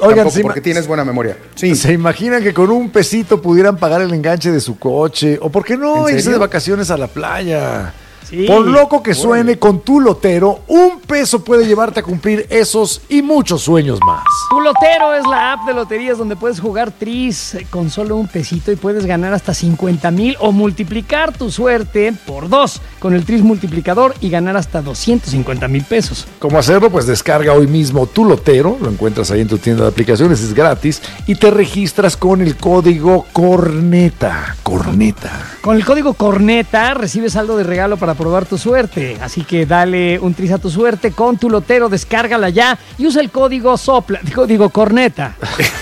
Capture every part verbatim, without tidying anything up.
Oigan, tampoco sí, porque ma- tienes buena memoria. Sí. ¿Se imaginan que con un pesito pudieran pagar el enganche de su coche? ¿O por qué no ¿En irse serio? de vacaciones a la playa? Sí. Por loco que Órale. suene, con tu lotero, un peso puede llevarte a cumplir esos y muchos sueños más. Tu Lotero es la app de loterías donde puedes jugar tris con solo un pesito y puedes ganar hasta cincuenta mil o multiplicar tu suerte por dos con el tris multiplicador y ganar hasta doscientos cincuenta mil pesos. ¿Cómo hacerlo? Pues descarga hoy mismo tu lotero, lo encuentras ahí en tu tienda de aplicaciones, es gratis, y te registras con el código CORNETA. Corneta. Con el código CORNETA recibes algo de regalo para probar tu suerte. Así que dale un tris a tu suerte con Tu Lotero, descárgala ya y usa el código SOPLA, código CORNETA.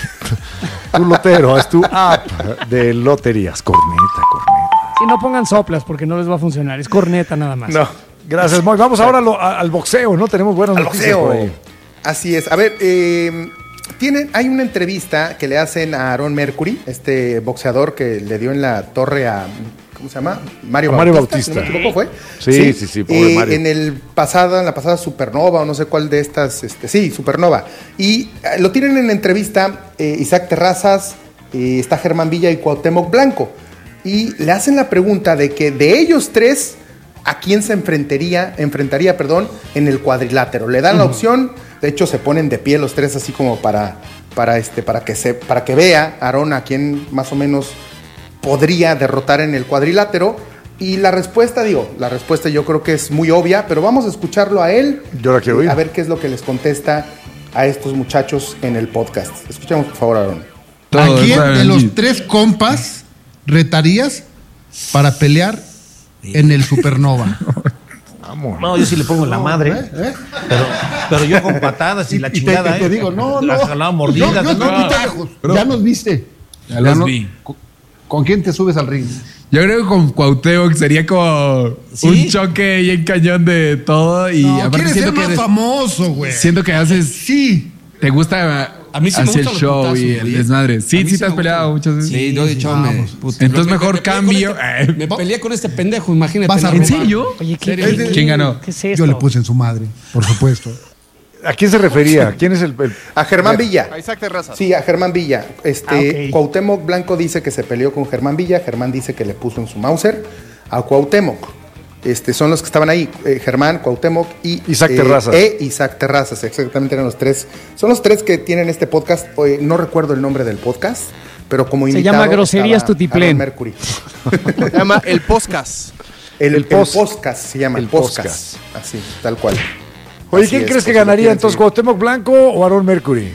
Tu lotero es tu app de loterías. Corneta, corneta. Si no pongan soplas porque no les va a funcionar, es corneta nada más. No. Gracias, Moy. Vamos ahora a lo- a- al boxeo, ¿no? Tenemos buenas Al noticias por boxeo. ahí. Así es. A ver, eh, tienen, hay una entrevista que le hacen a Aaron Mercury, este boxeador que le dio en la torre a, ¿cómo se llama? Mario A Mario Bautista. Bautista. Si no me equivoco, ¿fue? Sí, sí, sí, pobre Mario. En el pasado, en la pasada Supernova, o no sé cuál de estas, este, sí, Supernova. Y eh, lo tienen en la entrevista eh, Isaac Terrazas, eh, está Germán Villa y Cuauhtémoc Blanco. Y le hacen la pregunta de que de ellos tres, ¿a quién se enfrentaría, enfrentaría, perdón, en el cuadrilátero? Le dan la opción, de hecho se ponen de pie los tres así como para, para, este, para, que, se, para que vea Aarón a quién más o menos podría derrotar en el cuadrilátero. Y la respuesta, digo, la respuesta yo creo que es muy obvia, pero vamos a escucharlo a él. Yo la quiero oír. A ver qué es lo que les contesta a estos muchachos en el podcast. Escuchemos por favor, Aarón. ¿A Todo quién está de bien. los tres compas retarías para pelear en el Supernova? Vamos. No, yo sí le pongo la madre. ¿Eh? ¿Eh? Pero, pero yo con patadas y, la Y te, chingada, y te ¿eh? digo, no, La no. jalada Yo, mordida. yo estoy no. muy lejos. Ya nos viste. Ya los no- vi. ¿Con, con quién te subes al ring? Yo creo que con Cuauhtémoc sería como ¿Sí? un choque y en cañón de todo. Y No, aparte quieres ser siento que más eres- famoso, güey. siento que haces. Sí. Te gusta A mí sí me hacer gustan el los show putazos, y el güey. desmadre. A Sí, mí sí sí te has me peleado gustan. muchas veces. Sí, yo de hecho vamos. me... Entonces Pero me- mejor me peleé con cambio. este- me peleé con este pendejo, imagínate. Vas a ¿no? ¿En robar. serio? Oye, ¿qué, ¿Serio? qué- ¿Quién ganó? ¿Qué es esto? Yo le puse en su madre, por supuesto. ¿A quién se refería? ¿Quién es el...? el- A Germán Villa. A Isaac Terrazas. Sí, a Germán Villa. Este, Ah, ok. Cuauhtémoc Blanco dice que se peleó con Germán Villa. Germán dice que le puso en su Mauser a Cuauhtémoc. Este, son los que estaban ahí, eh, Germán, Cuauhtémoc y Isaac eh, Terrazas. E Isaac Terrazas, exactamente eran los tres. Son los tres que tienen este podcast. Oye, no recuerdo el nombre del podcast, pero como Se invitado llama Groserías estaba Tutiplén. Aaron Mercury. Se llama El Podcast. El, El el pos- podcast se llama, el, el podcast. podcast. Así, tal cual. Oye, Así ¿quién es, crees que pues, si lo ganaría quieren entonces, seguir. Cuauhtémoc Blanco o Aaron Mercury?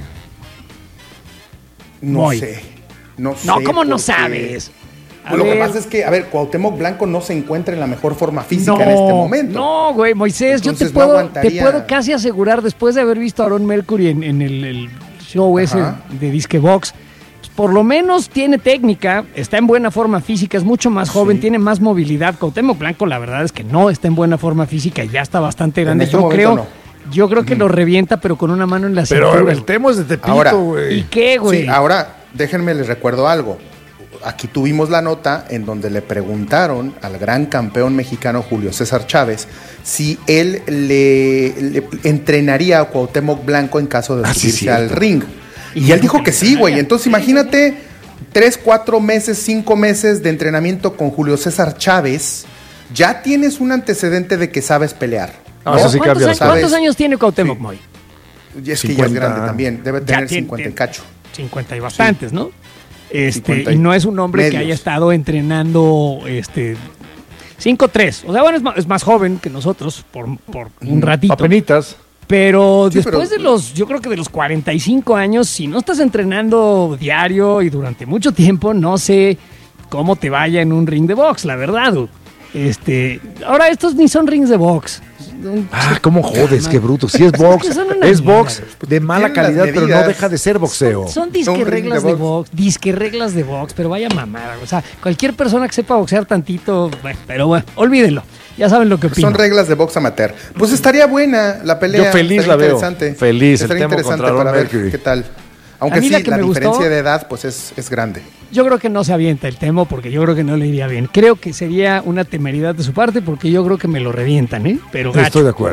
No Moy. sé. No, No, sé ¿cómo no porque- sabes? A Lo que ver. pasa es que, a ver, Cuauhtémoc Blanco no se encuentra en la mejor forma física no, en este momento. No, güey, Moisés, yo te Entonces, no puedo, te aguantaría. puedo casi asegurar, después de haber visto a Aaron Mercury en, en el, el show ese Ajá. de Disque Box, pues, por lo menos tiene técnica, está en buena forma física, es mucho más joven, tiene más movilidad. Cuauhtémoc Blanco, la verdad es que no está en buena forma física y ya está bastante grande. este Yo momento creo, no. yo creo que lo revienta, pero con una mano en la Pero cintura. el tema es de Tepito, Ahora, ¿Y güey. qué, güey? Sí, ahora déjenme les recuerdo algo. Aquí tuvimos la nota en donde le preguntaron al gran campeón mexicano Julio César Chávez si él le, le entrenaría a Cuauhtémoc Blanco en caso de Ah, sí, subirse al cierto. ring. Y, él dijo que sí, güey. Entonces imagínate tres, cuatro meses, cinco meses de entrenamiento con Julio César Chávez. Ya tienes un antecedente de que sabes pelear. No, eso sí ¿Cuántos, cambia años, las cosas. cuántos años tiene Cuauhtémoc, Moy? Y es que ya es cincuenta. grande también. Debe Ya tener tiene- cincuenta y tiene- cacho. cincuenta y bastantes, ¿no? Este, cincuenta y no es un hombre que medios. haya estado entrenando este cinco tres. O sea, bueno, es más, es más joven que nosotros por, por un ratito. Apenitas. Pero Sí, después pero- de los, yo creo que de los cuarenta y cinco años, si no estás entrenando diario y durante mucho tiempo, no sé cómo te vaya en un ring de box, la verdad. dude. Este, ahora estos ni son rings de box. Son- Ah, cómo jodes, qué bruto. Si es box, que son una es mierda, box de mala Tienen las calidad, pero no medidas. deja de ser boxeo. Son disque Un ring reglas de de box. box, disque reglas de box, pero vaya mamada. O sea, cualquier persona que sepa boxear tantito, bueno, pero bueno, olvídenlo. Ya saben lo que opino. Son reglas de box amateur. Pues estaría buena la pelea. Yo feliz estaría la veo. interesante. Feliz, el Estaría tema interesante contra Aaron para ver Mercury. qué tal. Aunque A mí sí, la la, que me diferencia gustó- de edad pues es, es grande. Yo creo que no se avienta el tema porque yo creo que no le iría bien. Creo que sería una temeridad de su parte porque yo creo que me lo revientan, ¿eh? Pero gacho. Estoy de acuerdo.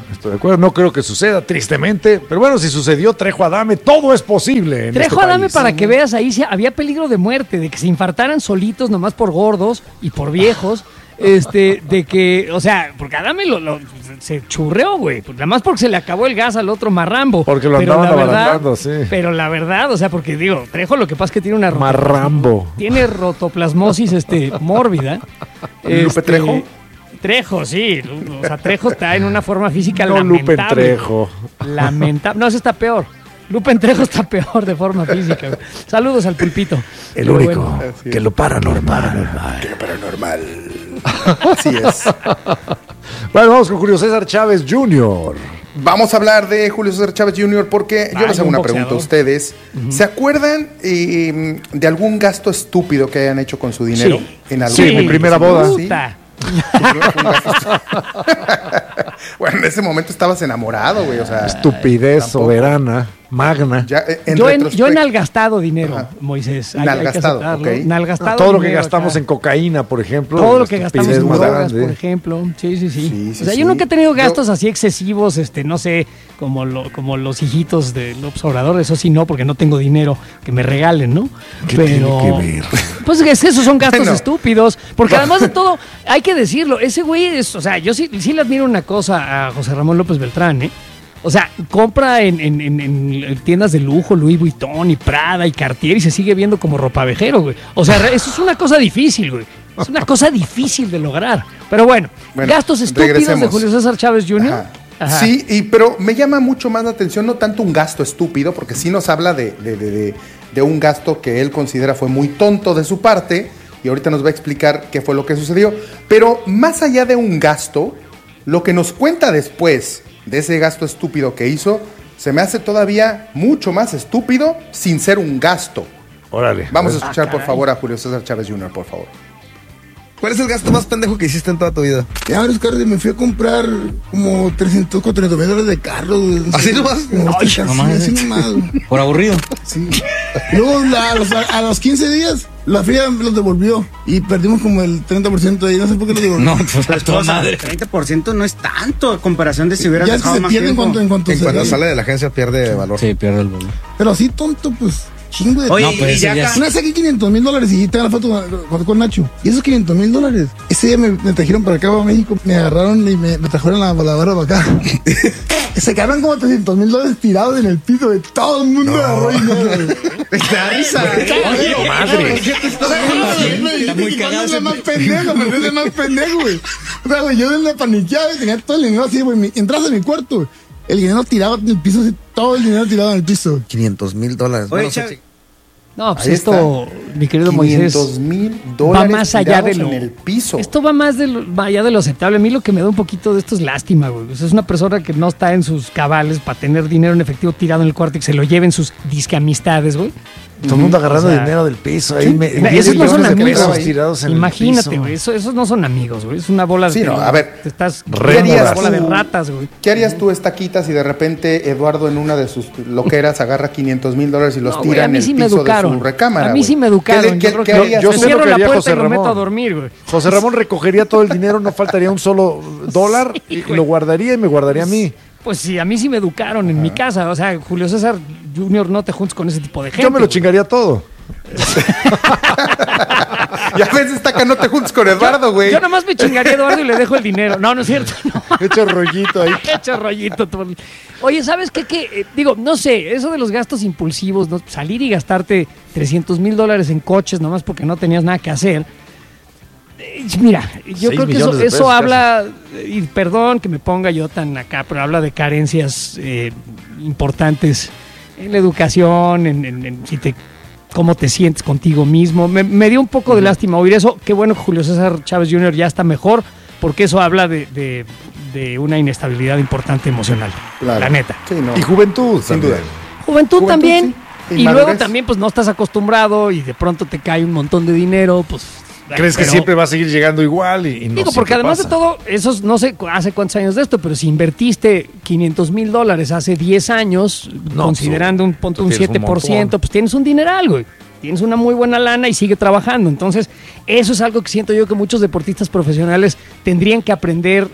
estoy de acuerdo. No creo que suceda, tristemente. Pero bueno, si sucedió Trejo Adame, todo es posible en Trejo este Adame, país. para que veas, ahí se- había peligro de muerte, de que se infartaran solitos nomás por gordos y por viejos. Este, de que, o sea, porque Adame lo, lo- se churreó, güey. pues, Nada más porque se le acabó el gas al otro marrambo. Porque lo Pero andaban la verdad- abaratando, sí. Pero la verdad, o sea, porque digo, Trejo lo que pasa es que tiene una roto- Marrambo. Tiene rotoplasmosis este, mórbida. ¿Lupe Este, Trejo? Trejo, sí. O sea, Trejo está en una forma física No, lamentable. Lupe Trejo. Lamentable. No, eso está peor. Lupe Trejo está peor de forma física. güey. Saludos al pulpito. El Pero único bueno, que lo paranormal. Paranormal. Así es. Bueno, vamos con Julio César Chávez junior Vamos a hablar de Julio César Chávez junior porque yo Ay, les hago un una boxeador. pregunta a ustedes. ¿Se acuerdan eh, de algún gasto estúpido que hayan hecho con su dinero? Sí. En algún Sí, mi primera boda. Sí. puta. Bueno, en ese momento estabas enamorado, güey. O sea, Estupidez tampoco. soberana, magna. Ya, eh, en Yo, en, retrospect- yo he nalgastado dinero, Ajá. Moisés. Hay- hay que Nalgastado, aceptarlo. ok. Nalgastado Todo lo que dinero gastamos acá. en cocaína, por ejemplo. Todo la lo que gastamos estupidez en más drogas, grande. por ejemplo. Sí, sí, sí. Sí, sí, o sea, sí. yo nunca he tenido Yo- gastos así excesivos, este, no sé, como, lo, como los hijitos de López Obrador. Eso sí, no, porque no tengo dinero que me regalen, ¿no? ¿Qué Pero, tiene que ver? Pues es que esos son gastos Bueno. estúpidos. Porque además de todo, hay que decirlo, ese güey es, o sea, yo sí, sí le admiro una cosa a José Ramón López Beltrán, ¿eh? O sea, compra en, en- en- en tiendas de lujo, Louis Vuitton y Prada y Cartier y se sigue viendo como ropavejero, güey. O sea, re- eso es una cosa difícil, güey. Es una cosa difícil de lograr. Pero bueno, Bueno, gastos estúpidos regresemos. de Julio César Chávez junior Ajá. Ajá. Sí, y, pero me llama mucho más la atención, no tanto un gasto estúpido, porque sí nos habla de, de- de- de- de un gasto que él considera fue muy tonto de su parte, y ahorita nos va a explicar qué fue lo que sucedió. Pero más allá de un gasto, lo que nos cuenta después de ese gasto estúpido que hizo, se me hace todavía mucho más estúpido sin ser un gasto. Órale. Vamos a Ah, escuchar, por caray. favor, a Julio César Chávez junior, por favor. ¿Cuál es el gasto más pendejo que hiciste en toda tu vida? Ya varios carros y me fui a comprar como trescientos, cuatrocientos mil dólares de carros. güey. ¿Así nomás? Como Ay, casi, nomás. así nomás, güey. Por aburrido. Sí. Luego la- a, los, a los quince días la F I A los devolvió y perdimos como el treinta por ciento de ahí. No sé por qué los devolvió. No, pues a toda madre. treinta por ciento no es tanto a comparación de si hubieras ya es que dejado se más pierde en tiempo. cuanto, en cuanto En se cuanto da. sale de la agencia pierde valor. Sí, pierde el valor. Pero así tonto, pues chingo de... Oye, No, pero y eso ya ya acá- es- Una vez saqué quinientos mil dólares y tengo la foto con, con Nacho. Y esos quinientos mil dólares, ese día me, me trajeron para acá, para México. Me agarraron y me, me trajeron la voladora para acá. Se quedaron como trescientos mil dólares tirados en el piso de todo el mundo. agarró y no, Te da risa. madre. Está muy cagado. Es más pendejo, pero es más pendejo, güey. O sea, güey, yo de la paniqueada, güey, tenía todo el dinero así, güey. mi- Entras a mi cuarto, güey. El dinero tirado en el piso, así, todo el dinero tirado en el piso. quinientos mil dólares. Oye, Bueno, Chávez, sí. No, pues Ahí esto, mi querido Moisés, quinientos mil va dólares más allá de tirados lo... en el piso. Esto va más de lo, va allá de lo aceptable. A mí lo que me da un poquito de esto es lástima, güey. O sea, es una persona que no está en sus cabales para tener dinero en efectivo tirado en el cuarto y que se lo lleven sus disque amistades, güey. Todo el mundo agarrando O sea, dinero del piso. Ahí me, Mira, diez esos no son millones de amigos. pesos tirados en el Imagínate, piso. güey. Eso, esos no son amigos, güey. Es una bola de. Sí, no, a ver, Te estás. ¿qué harías una bola de tú? ratas, güey. ¿Qué harías tú, Estaquitas, si de repente Eduardo en una de sus loqueras agarra quinientos mil dólares y los No, tira güey, a en mí el sí me piso de educaron. su recámara? A mí güey? sí me ¿Qué educaron. le- Yo qué- creo qué que harías yo me sé tú? lo cierro que la haría puerta José y lo meto Ramón. a dormir, güey. José Ramón recogería todo el dinero, no faltaría un solo dólar y lo guardaría y me guardaría a mí. Pues sí, a mí sí me educaron en mi casa. O sea, Julio César junior, no te juntes con ese tipo de gente. Yo me lo güey. chingaría todo. Ya ves, Estaca, no te juntes con Eduardo, güey. Yo nomás me chingaría a Eduardo y le dejo el dinero. No, no es cierto. No. Hecho rollito ahí. Hecho rollito. todo. Oye, ¿sabes qué? qué? Eh, digo, no sé, eso de los gastos impulsivos, ¿no? Salir y gastarte trescientos mil dólares en coches nomás porque no tenías nada que hacer. Eh, Mira, yo Seis creo que millones eso, de eso pesos habla, y perdón que me ponga yo tan acá, pero habla de carencias eh, importantes en la educación, en, en- en si te, cómo te sientes contigo mismo. Me, me dio un poco de lástima oír eso. Qué bueno que Julio César Chávez junior ya está mejor, porque eso habla de, de- de una inestabilidad importante emocional. Claro. La neta. Sí, no. Y juventud, Sin también. duda. Juventud, Juventud, también. sí. Y, Y luego madurez. también, pues no estás acostumbrado y de pronto te cae un montón de dinero, pues. ¿Crees que pero- siempre va a seguir llegando igual? Y, y no Digo, porque siempre además pasa? de todo, esos no sé cu- hace cuántos años de esto, pero si invertiste quinientos mil dólares hace diez años, No, considerando un, ponte un tienes un siete por ciento, montón. pues tienes un dineral, güey. Tienes una muy buena lana y sigue trabajando. Entonces, eso es algo que siento yo que muchos deportistas profesionales tendrían que aprender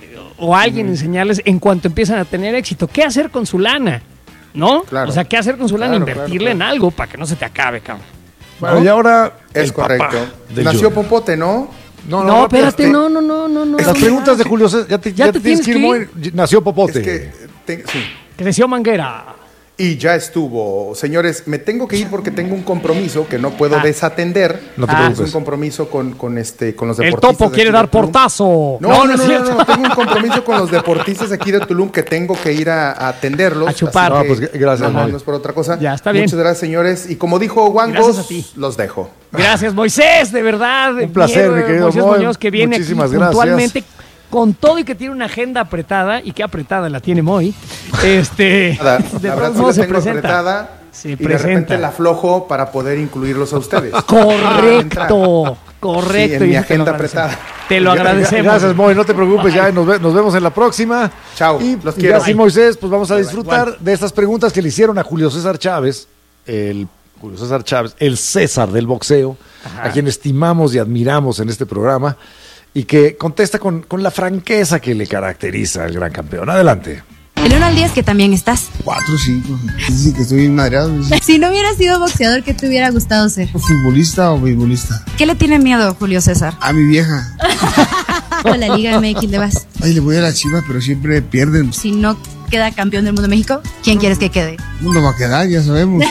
o a alguien enseñarles en cuanto empiezan a tener éxito. ¿Qué hacer con su lana? ¿No? Claro. O sea, ¿qué hacer con su lana? Claro, Invertirle claro, claro. en algo para que no se te acabe, cabrón. Bueno, y ahora Es el correcto. papá del Nació Junior. Popote, ¿no? No, No, rápido, espérate, este, no, no, no, no, no. Las preguntas de Julio César, ya te, Ya ya te te tienes que ir tienes muy... Nació Popote. Es que, te- sí. Creció Manguera. Y ya estuvo. Señores, me tengo que ir porque tengo un compromiso que no puedo Ah. desatender. No te Ah. Es preocupes. un compromiso con, con, este, con los El deportistas. topo de quiere aquí de dar Tulum. portazo. No, no, no, es no, cierto. no, no, tengo un compromiso con los deportistas de aquí de Tulum que tengo que ir a, a atenderlos. A chupar. así No, pues, que gracias, No, no, Moy. no es por otra cosa. Ya, está bien. Muchas gracias, señores. Y como dijo Gracias a Wangos, ti. los dejo. Gracias, Moisés, de verdad. Un placer, Miedo, mi querido Moisés Moy. Muñoz, que viene aquí Muchísimas gracias. puntualmente con todo y que tiene una agenda apretada, y qué apretada la tiene Moy. Este, Nada, de la todos verdad sí la modos se tengo presenta. apretada. Se y de repente presenta. la aflojo para poder incluirlos a ustedes. Correcto, correcto. Sí, en y mi eso te lo agenda agradecemos. apretada. Te lo agradecemos. Gracias, Moy. No te preocupes, ya nos, ve- nos vemos en la próxima. Chao, Y, los y quiero. así, Moisés, pues vamos a Bye, bye. disfrutar de estas preguntas que le hicieron a Julio César Chávez, el Julio César Chávez, el César del boxeo, a quien estimamos y admiramos en este programa, y que contesta con, con la franqueza que le caracteriza al gran campeón. Adelante. El uno al diez que también estás. Cuatro, cinco. Dice que estoy bien madreado. Dice, Si no hubieras sido boxeador, ¿qué te hubiera gustado ser? ¿futbolista o beisbolista? ¿Qué le tiene miedo, Julio César? A mi vieja. ¿A la Liga M X le vas? Ay, le voy a la Chivas, pero siempre pierden. Si no queda campeón del mundo México, ¿quién quieres que quede? Uno va a quedar, ya sabemos.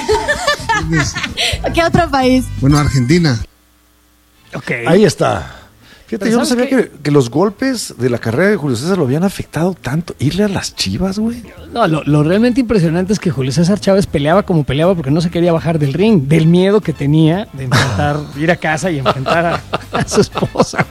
¿Qué otro país? Bueno, Argentina. Ok. Ahí está. Fíjate, Pero yo no ¿sabes sabía qué? que, que los golpes de la carrera de Julio César lo habían afectado tanto. Irle a las Chivas, güey. No, lo, lo realmente impresionante es que Julio César Chávez peleaba como peleaba porque no se quería bajar del ring, del miedo que tenía de enfrentar, ir a casa y enfrentar a, a su esposa.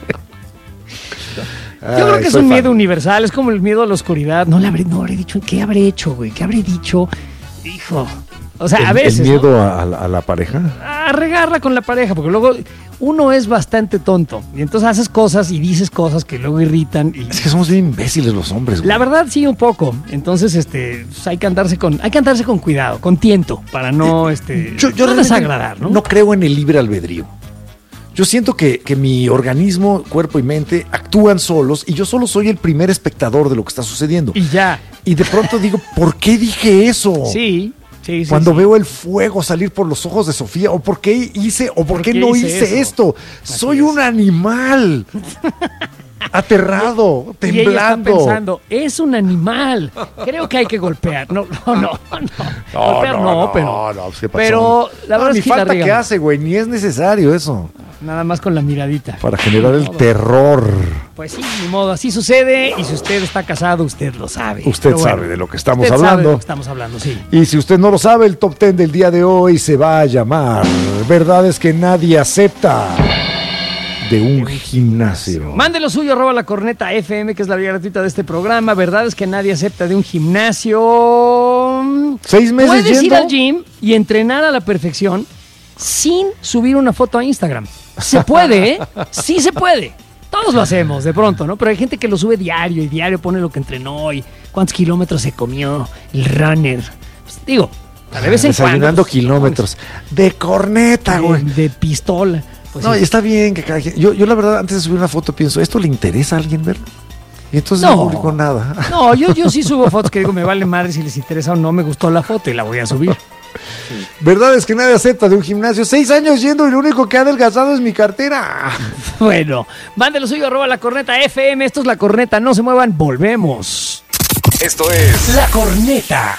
güey. Yo creo que es un miedo universal, es como el miedo a la oscuridad. No le habré, no habré dicho, ¿qué habré hecho, güey? ¿Qué habré dicho? Hijo. O sea, el, a veces. El ¿no? miedo a, a la, a la pareja. A regarla con la pareja, porque luego uno es bastante tonto y entonces haces cosas y dices cosas que luego irritan. Y Es que somos bien imbéciles los hombres, güey. la verdad sí, un poco. Entonces, este, pues hay que andarse con, hay que andarse con cuidado, con tiento, para no, este, Yo, yo no realmente desagradar, ¿no? no creo en el libre albedrío. Yo siento que, que mi organismo, cuerpo y mente actúan solos y yo solo soy el primer espectador de lo que está sucediendo. Y ya. Y de pronto digo, ¿por qué dije eso? Sí, sí, sí. Cuando sí. veo el fuego salir por los ojos de Sofía, o por qué hice, o por, ¿Por qué, qué no hice hice eso? esto. Así Soy es. un animal. Aterrado, Y ella está temblando. pensando, es un animal. Creo que hay que golpear. No, no, no. no. golpear no, pero. no, pues, ¿qué pasó? Pero la No, verdad ni es que la falta que regamos. hace, güey, ni es necesario eso. Nada más con la miradita. Para generar el Ni modo. terror. Pues sí, ni modo, así sucede. Y si usted está casado, usted lo sabe. Usted Pero bueno, sabe de lo que estamos usted sabe hablando. de lo que estamos hablando, sí. Y si usted no lo sabe, el top ten del día de hoy se va a llamar Verdades que nadie acepta de un gimnasio. Mande lo suyo, arroba la corneta F M, que es la vía gratuita de este programa. Verdad es que nadie acepta de un gimnasio. ¿Seis meses Puedes ir yendo? al gym y entrenar a la perfección sin subir una foto a Instagram. Se puede, ¿eh? Sí se puede. Todos lo hacemos de pronto, ¿no? Pero hay gente que lo sube diario y diario pone lo que entrenó y cuántos kilómetros se comió, el runner. Pues, digo, de vez en cuando. Desayunando pues, kilómetros. De corneta, de, güey. de pistola. Pues, No, sí. y está bien que cada quien- yo, yo la verdad, antes de subir una foto pienso, ¿esto le interesa a alguien ver? Y entonces no, No. publico nada. No, yo, yo sí subo fotos que digo, me vale madre si les interesa o no, me gustó la foto y la voy a subir. Verdades que nadie acepta de un gimnasio. Seis años yendo y lo único que ha adelgazado es mi cartera. Bueno, mándelo suyo, arroba la corneta F M. Esto es La Corneta, no se muevan, volvemos. Esto es La Corneta.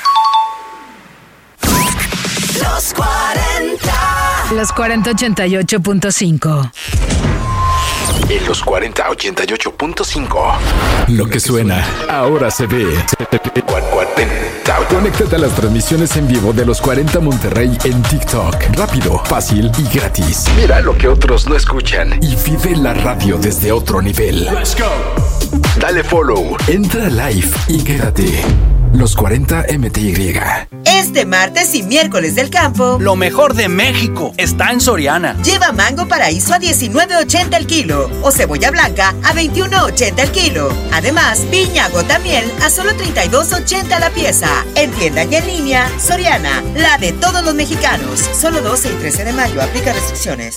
Los cuarenta. Los cuarenta ochenta y ocho punto cinco. en los cuarenta ochenta y ocho punto cinco. Lo que suena, ahora se ve. cuarenta. Conéctate a las transmisiones en vivo de los cuarenta Monterrey en TikTok. Rápido, fácil y gratis. Mira lo que otros no escuchan y vive la radio desde otro nivel. Let's go. Dale follow, entra live y quédate. Los cuarenta M T Y. Este martes y miércoles del campo, lo mejor de México está en Soriana. Lleva mango paraíso a diecinueve ochenta el kilo o cebolla blanca a veintiuno ochenta el kilo. Además, piña gota miel a solo treinta y dos ochenta la pieza. En tienda y en línea, Soriana, la de todos los mexicanos. Solo doce y trece de mayo, aplica restricciones.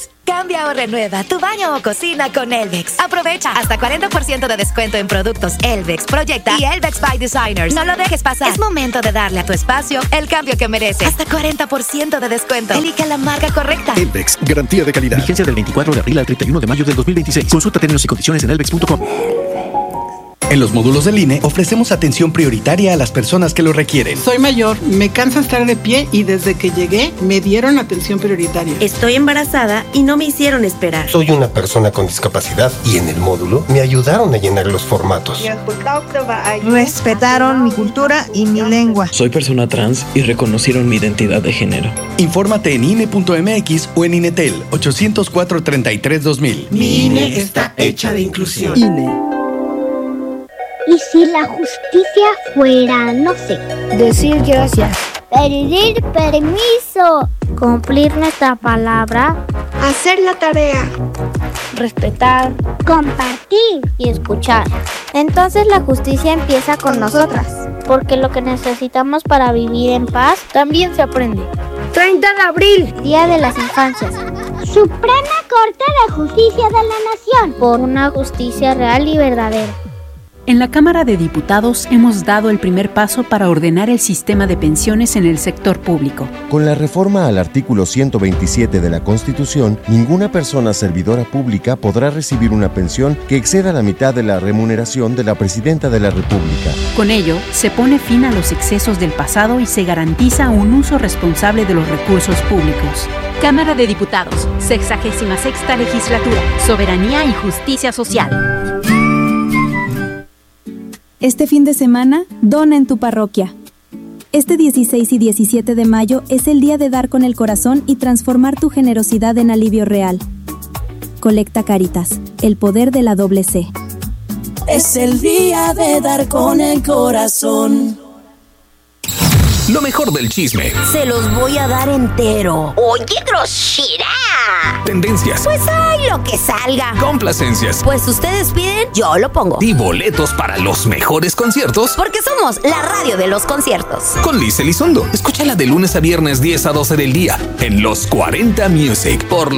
Cambia o renueva tu baño o cocina con Elvex. Aprovecha hasta cuarenta por ciento de descuento en productos Elvex, Proyecta y Elvex by Designers. No lo dejes pasar. Es momento de darle a tu espacio el cambio que merece. Hasta cuarenta por ciento de descuento. Elige la marca correcta. Elvex, garantía de calidad. Vigencia del veinticuatro de abril al treinta y uno de mayo del dos mil veintiséis. Consulta términos y condiciones en elvex punto com. En los módulos del I N E ofrecemos atención prioritaria a las personas que lo requieren. Soy mayor, me cansa estar de pie y desde que llegué me dieron atención prioritaria. Estoy embarazada y no me hicieron esperar. Soy una persona con discapacidad y en el módulo me ayudaron a llenar los formatos. Respetaron mi cultura y mi lengua. Soy persona trans y reconocieron mi identidad de género. Infórmate en I N E punto M X o en INETEL ochocientos cuatro, treinta y tres, dos mil. Mi I N E está hecha de inclusión. I N E. ¿Y si la justicia fuera, no sé, decir gracias, pedir permiso, cumplir nuestra palabra, hacer la tarea, respetar, compartir y escuchar? Entonces la justicia empieza con nosotras, porque lo que necesitamos para vivir en paz también se aprende. treinta de abril, Día de las Infancias. Suprema Corte de Justicia de la Nación, por una justicia real y verdadera. En la Cámara de Diputados hemos dado el primer paso para ordenar el sistema de pensiones en el sector público. Con la reforma al artículo ciento veintisiete de la Constitución, ninguna persona servidora pública podrá recibir una pensión que exceda la mitad de la remuneración de la Presidenta de la República. Con ello, se pone fin a los excesos del pasado y se garantiza un uso responsable de los recursos públicos. Cámara de Diputados, sexagésima sexta legislatura, Soberanía y Justicia Social. Este fin de semana, dona en tu parroquia. Este dieciséis y diecisiete de mayo es el día de dar con el corazón y transformar tu generosidad en alivio real. Colecta Cáritas, el poder de la doble C. Es el día de dar con el corazón. Lo mejor del chisme. Se los voy a dar entero. ¡Oye, grosera! Tendencias. Pues hay lo que salga. Complacencias. Pues ustedes piden, yo lo pongo. Y boletos para los mejores conciertos. Porque somos la radio de los conciertos. Con Liz Elizondo. Escúchala de lunes a viernes diez a doce del día en Los cuarenta Music por